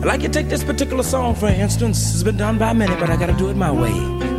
I'd like you to take this particular song, for instance. It's been done by many, but I gotta do it my way.